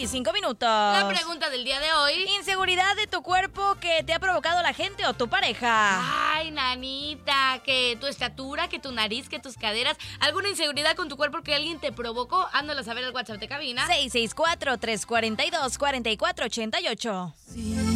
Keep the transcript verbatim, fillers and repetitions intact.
veinticinco minutos. La pregunta del día de hoy. Inseguridad de tu cuerpo que te ha provocado la gente o tu pareja. Ay, nanita, que tu estatura, que tu nariz, que tus caderas. ¿Alguna inseguridad con tu cuerpo que alguien te provocó? Ándalo a saber el WhatsApp de cabina. seis seis cuatro, tres cuatro dos, cuatro cuatro ocho ocho. Sí.